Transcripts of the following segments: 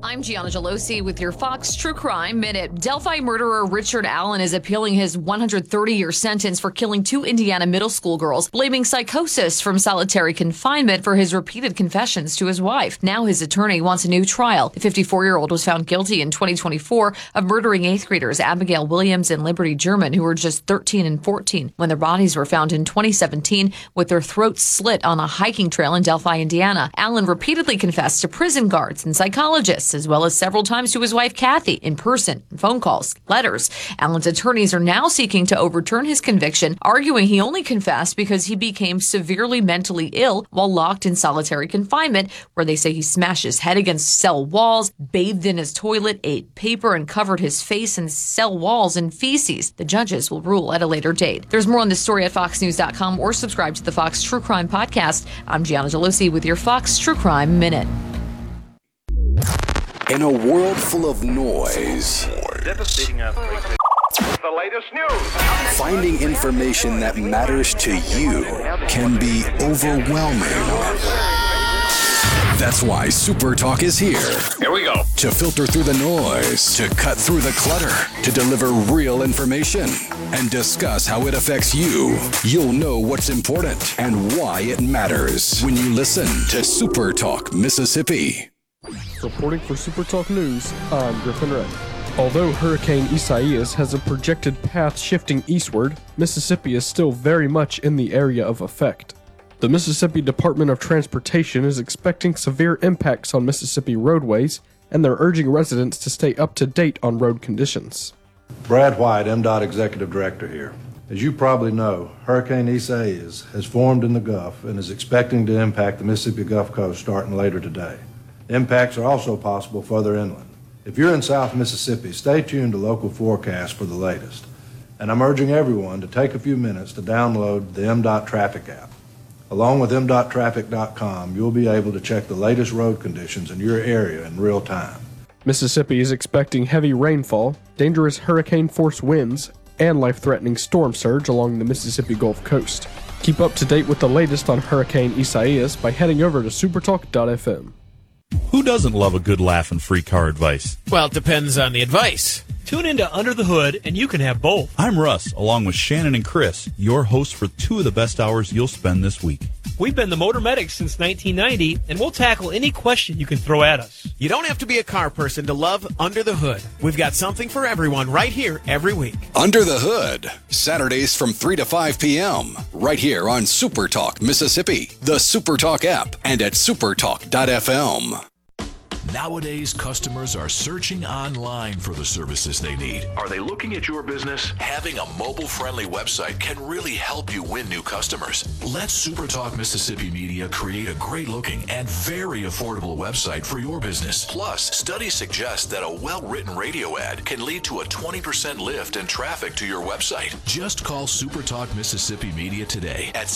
I'm Gianna Gelosi with your Fox True Crime Minute. Delphi murderer Richard Allen is appealing his 130-year sentence for killing 2 Indiana middle school girls, blaming psychosis from solitary confinement for his repeated confessions to his wife. Now his attorney wants a new trial. The 54-year-old was found guilty in 2024 of murdering 8th graders Abigail Williams and Liberty German, who were just 13 and 14, when their bodies were found in 2017 with their throats slit on a hiking trail in Delphi, Indiana. Allen repeatedly confessed to prison guards and psychologists, as well as several times to his wife Kathy, in person, phone calls, letters. Allen's attorneys are now seeking to overturn his conviction, arguing he only confessed because he became severely mentally ill while locked in solitary confinement, where they say he smashed his head against cell walls, bathed in his toilet, ate paper, and covered his face and cell walls in feces. The judges will rule at a later date. There's more on this story at foxnews.com or subscribe to the Fox True Crime Podcast. I'm Gianna Gelosi with your Fox True Crime Minute. In a world full of noise, devastating earthquake. The latest news. Finding information that matters to you can be overwhelming. That's why Super Talk is here. Here we go. To filter through the noise, to cut through the clutter, to deliver real information, and discuss how it affects you. You'll know what's important and why it matters when you listen to Super Talk Mississippi. Reporting for Super Talk News, I'm Griffin Ray. Although Hurricane Isaias has a projected path shifting eastward, Mississippi is still very much in the area of effect. The Mississippi Department of Transportation is expecting severe impacts on Mississippi roadways, and they're urging residents to stay up to date on road conditions. Brad White, MDOT Executive Director here. As you probably know, Hurricane Isaias has formed in the Gulf and is expecting to impact the Mississippi Gulf Coast starting later today. Impacts are also possible further inland. If you're in South Mississippi, stay tuned to local forecasts for the latest. And I'm urging everyone to take a few minutes to download the MDOT Traffic app. Along with MDOTtraffic.com, you'll be able to check the latest road conditions in your area in real time. Mississippi is expecting heavy rainfall, dangerous hurricane-force winds, and life-threatening storm surge along the Mississippi Gulf Coast. Keep up to date with the latest on Hurricane Isaias by heading over to supertalk.fm. Who doesn't love a good laugh and free car advice? Well, it depends on the advice. Tune into Under the Hood, and you can have both. I'm Russ, along with Shannon and Chris, your hosts for 2 of the best hours you'll spend this week. We've been the Motor Medics since 1990, and we'll tackle any question you can throw at us. You don't have to be a car person to love Under the Hood. We've got something for everyone right here every week. Under the Hood, Saturdays from 3 to 5 p.m., right here on Super Talk Mississippi, the Super Talk app, and at supertalk.fm. Nowadays, customers are searching online for the services they need. Are they looking at your business? Having a mobile-friendly website can really help you win new customers. Let SuperTalk Mississippi Media create a great-looking and very affordable website for your business. Plus, studies suggest that a well-written radio ad can lead to a 20% lift in traffic to your website. Just call SuperTalk Mississippi Media today at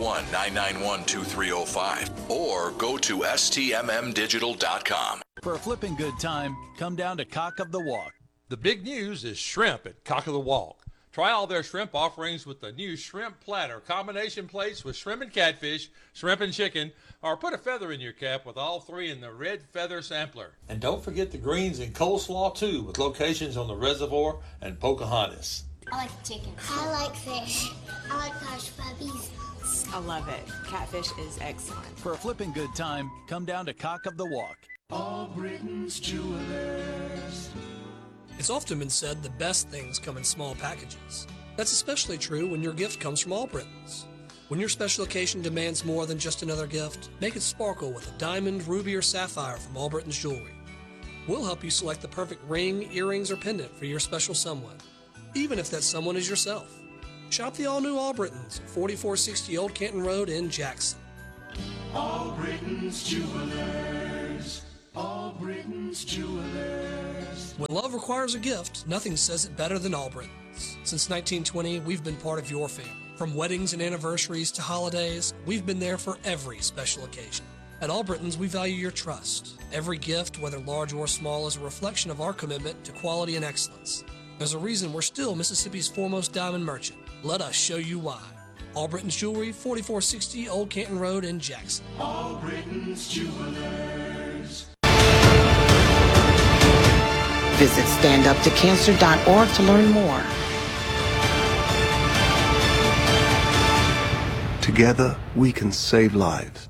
601-991-2305 or go to stmmdigital.com. For a flipping good time, come down to Cock of the Walk. The big news is shrimp at Cock of the Walk. Try all their shrimp offerings with the new shrimp platter, combination plates with shrimp and catfish, shrimp and chicken, or put a feather in your cap with all 3 in the red feather sampler. And don't forget the greens and coleslaw too, with locations on the Reservoir and Pocahontas. I like chicken. I like fish. I like hush puppies. I love it. Catfish is excellent. For a flipping good time, come down to Cock of the Walk. All Britain's Jewelers. It's often been said the best things come in small packages. That's especially true when your gift comes from All Britons. When your special occasion demands more than just another gift, make it sparkle with a diamond, ruby, or sapphire from All Britons Jewelry. We'll help you select the perfect ring, earrings, or pendant for your special someone, even if that someone is yourself. Shop the all-new All Britons, 4460 Old Canton Road in Jackson. All Britain's Jewelers. All Britain's Jewelers. When love requires a gift, nothing says it better than All Britons. Since 1920, we've been part of your family. From weddings and anniversaries to holidays, we've been there for every special occasion. At All Britons, we value your trust. Every gift, whether large or small, is a reflection of our commitment to quality and excellence. There's a reason we're still Mississippi's foremost diamond merchant. Let us show you why. All Britons Jewelry, 4460 Old Canton Road in Jackson. All Britain's Jewelers. Visit standuptocancer.org to learn more. Together, we can save lives.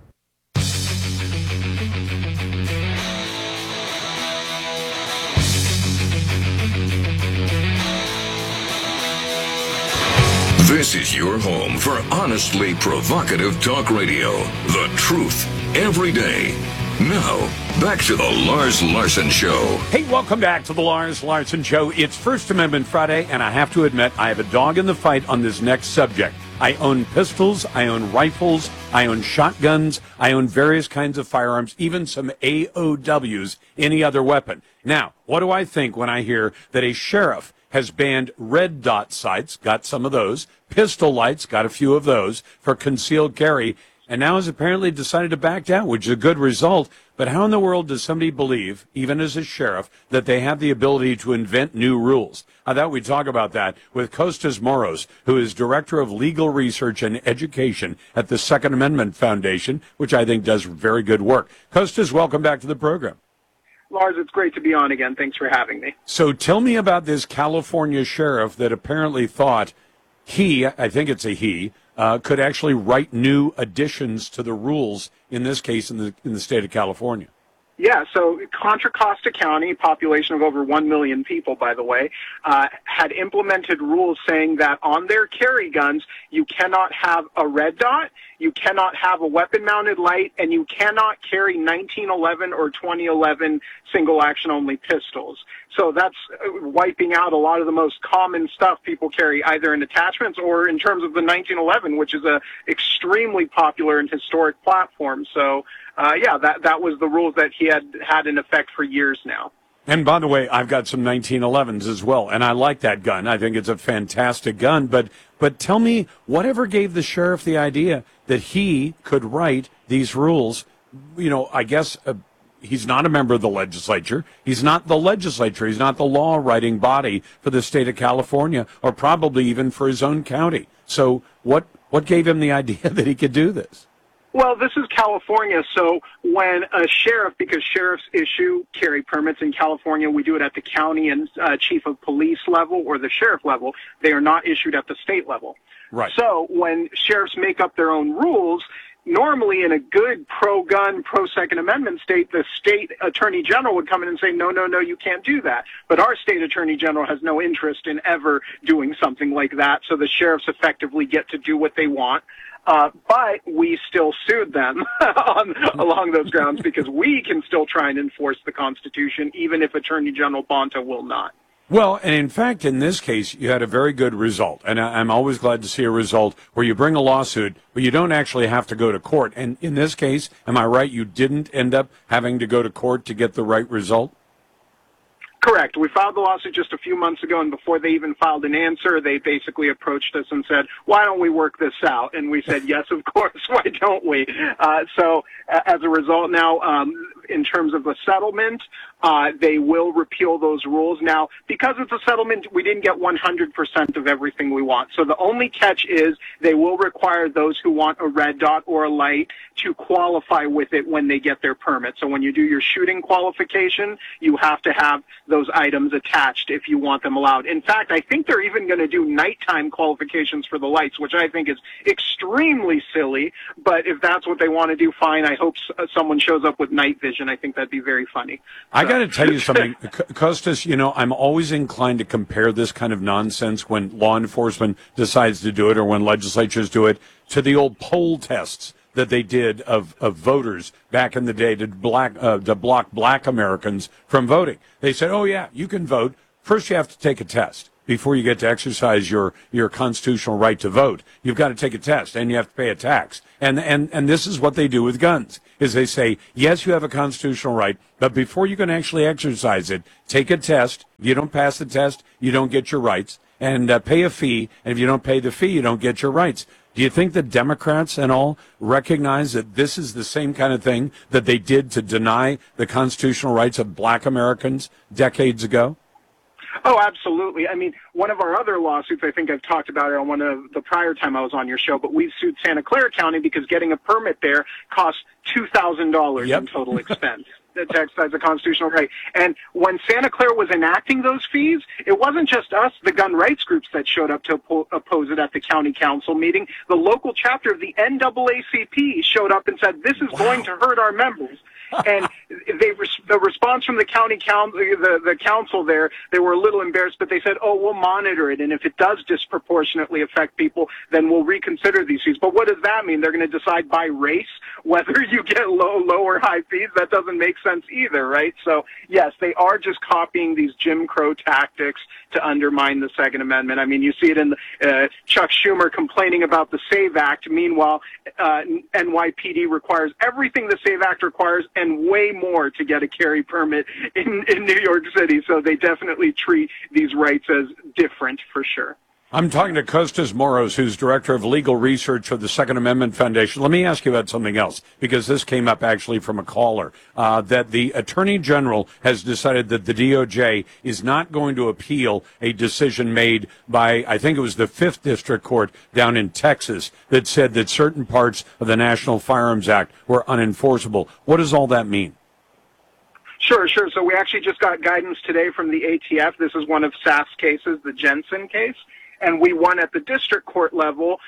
This is your home for honestly provocative talk radio. The truth, every day. Now, back to the Lars Larson Show. Hey, welcome back to the Lars Larson Show. It's First Amendment Friday, and I have to admit, I have a dog in the fight on this next subject. I own pistols, I own rifles, I own shotguns, I own various kinds of firearms, even some AOWs, any other weapon. Now, what do I think when I hear that a sheriff has banned red dot sights, got some of those, pistol lights, got a few of those, for concealed carry, and now has apparently decided to back down, which is a good result. But how in the world does somebody believe, even as a sheriff, that they have the ability to invent new rules? I thought we'd talk about that with Kostas Moros, who is Director of Legal Research and Education at the Second Amendment Foundation, which I think does very good work. Kostas, welcome back to the program. Lars, it's great to be on again. Thanks for having me. So tell me about this California sheriff that apparently thought I think it's a he, could actually write new additions to the rules, in this case in the state of California. Yeah, so Contra Costa County, population of over 1 million people, by the way, had implemented rules saying that on their carry guns, you cannot have a red dot, you cannot have a weapon-mounted light, and you cannot carry 1911 or 2011 single-action-only pistols. So that's wiping out a lot of the most common stuff people carry, either in attachments or in terms of the 1911, which is a extremely popular and historic platform. So, that was the rules that he had in effect for years now. And by the way, I've got some 1911s as well, and I like that gun. I think it's a fantastic gun. But tell me, whatever gave the sheriff the idea that he could write these rules? You know, I guess he's not a member of the legislature. He's not the legislature. He's not the law-writing body for the state of California, or probably even for his own county. So what gave him the idea that he could do this? Well, this is California, so when a sheriff, because sheriffs issue carry permits in California, we do it at the county and chief of police level or the sheriff level. They are not issued at the state level. Right. So when sheriffs make up their own rules, normally in a good pro-gun, pro-Second Amendment state, the state attorney general would come in and say, no, you can't do that. But our state attorney general has no interest in ever doing something like that, so the sheriffs effectively get to do what they want. But we still sued them along those grounds because we can still try and enforce the Constitution, even if Attorney General Bonta will not. Well, and in fact, in this case, you had a very good result. And I'm always glad to see a result where you bring a lawsuit, but you don't actually have to go to court. And in this case, am I right, you didn't end up having to go to court to get the right result? Correct. We filed the lawsuit just a few months ago, and before they even filed an answer, they basically approached us and said, why don't we work this out? And we said, yes, of course, why don't we? So as a result now, in terms of the settlement, they will repeal those rules. Now, because it's a settlement, we didn't get 100% of everything we want. So the only catch is they will require those who want a red dot or a light to qualify with it when they get their permit. So when you do your shooting qualification, you have to have those items attached if you want them allowed. In fact, I think they're even going to do nighttime qualifications for the lights, which I think is extremely silly. But if that's what they want to do, fine. I hope someone shows up with night vision. I think that'd be very funny. I got to tell you something, Kostas, you know, I'm always inclined to compare this kind of nonsense when law enforcement decides to do it or when legislatures do it to the old poll tests that they did of voters back in the day to block black Americans from voting. They said, oh, yeah, you can vote. First, you have to take a test before you get to exercise your constitutional right to vote. You've got to take a test, and you have to pay a tax. And this is what they do with guns, is they say, yes, you have a constitutional right, but before you can actually exercise it, take a test. If you don't pass the test, you don't get your rights, and pay a fee. And if you don't pay the fee, you don't get your rights. Do you think the Democrats and all recognize that this is the same kind of thing that they did to deny the constitutional rights of black Americans decades ago? Oh, absolutely. I mean, one of our other lawsuits, I think I've talked about it on one of the prior time I was on your show, but we've sued Santa Clara County because getting a permit there costs $2,000 in total expense. to exercise a constitutional right. And when Santa Clara was enacting those fees, it wasn't just us, the gun rights groups, that showed up to oppose it at the county council meeting. The local chapter of the NAACP showed up and said, this is going to hurt our members. And the response from the county council, the council there, they were a little embarrassed, but they said, "Oh, we'll monitor it, and if it does disproportionately affect people, then we'll reconsider these fees." But what does that mean? They're going to decide by race whether you get low or high fees? That doesn't make sense either, right? So yes, they are just copying these Jim Crow tactics to undermine the Second Amendment. I mean, you see it in Chuck Schumer complaining about the SAVE Act. Meanwhile, NYPD requires everything the SAVE Act requires and way more to get a carry permit in New York City. So they definitely treat these rights as different for sure. I'm talking to Costas Moros, who's Director of Legal Research for the Second Amendment Foundation. Let me ask you about something else, because this came up actually from a caller, that the Attorney General has decided that the DOJ is not going to appeal a decision made by, I think it was the 5th District Court down in Texas, that said that certain parts of the National Firearms Act were unenforceable. What does all that mean? Sure. So we actually just got guidance today from the ATF. This is one of SAF's cases, the Jensen case. And we won at the district court level,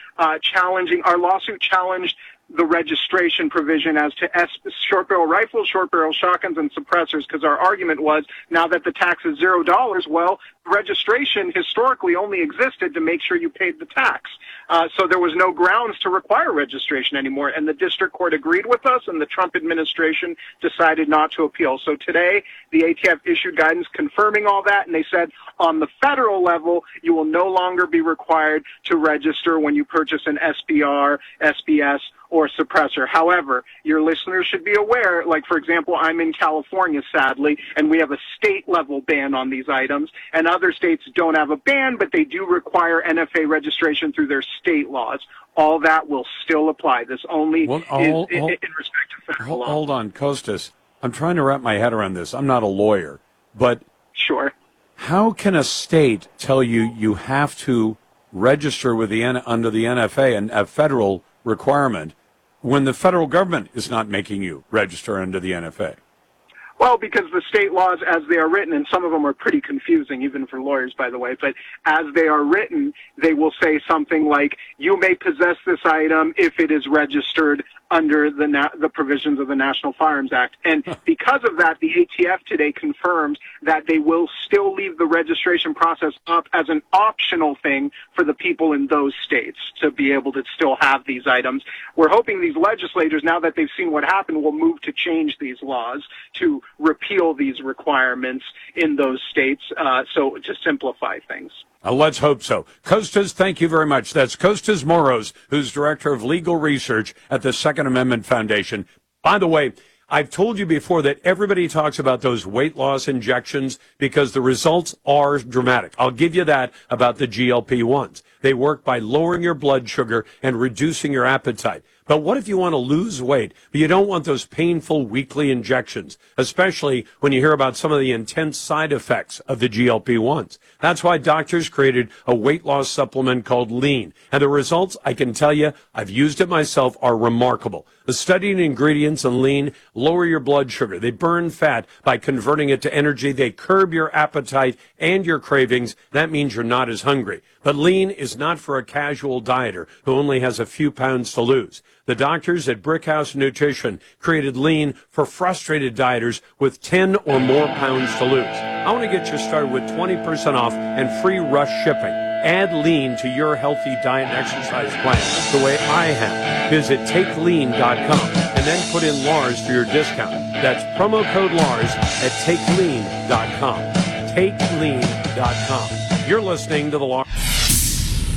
our lawsuit challenged the registration provision as to short-barrel rifles, short-barrel shotguns, and suppressors, because our argument was, now that the tax is $0, well, registration historically only existed to make sure you paid the tax. So there was no grounds to require registration anymore, and the district court agreed with us, and the Trump administration decided not to appeal. So today, the ATF issued guidance confirming all that, and they said on the federal level, you will no longer be required to register when you purchase an SBR, SBS, or suppressor. However, your listeners should be aware, like, for example, I'm in California, sadly, and we have a state-level ban on these items, and other states don't have a ban, but they do require NFA registration through their state laws. All that will still apply. This only is in respect to federal law. Hold on, Costas. I'm trying to wrap my head around this. I'm not a lawyer, but sure. How can a state tell you have to register with under the NFA, and a federal requirement, when the federal government is not making you register under the NFA? Well, because the state laws as they are written, and some of them are pretty confusing, even for lawyers, by the way, but as they are written, they will say something like, you may possess this item if it is registered under the provisions of the National Firearms Act. And because of that, the ATF today confirmed that they will still leave the registration process up as an optional thing for the people in those states to be able to still have these items. We're hoping these legislators, now that they've seen what happened, will move to change these laws to repeal these requirements in those states, so to simplify things. Let's hope so. Costas, thank you very much. That's Costas Moros, who's Director of Legal Research at the Second Amendment Foundation. By the way, I've told you before that everybody talks about those weight loss injections because the results are dramatic. I'll give you that about the GLP-1s. They work by lowering your blood sugar and reducing your appetite. But what if you want to lose weight, but you don't want those painful weekly injections, especially when you hear about some of the intense side effects of the GLP-1s? That's why doctors created a weight loss supplement called Lean. And the results, I can tell you, I've used it myself, are remarkable. The studied ingredients in Lean lower your blood sugar. They burn fat by converting it to energy. They curb your appetite and your cravings. That means you're not as hungry. But Lean is not for a casual dieter who only has a few pounds to lose. The doctors at Brickhouse Nutrition created Lean for frustrated dieters with 10 or more pounds to lose. I want to get you started with 20% off and free rush shipping. Add Lean to your healthy diet and exercise plan the way I have. Visit TakeLean.com and then put in Lars for your discount. That's promo code Lars at TakeLean.com. TakeLean.com. You're listening to the Lars.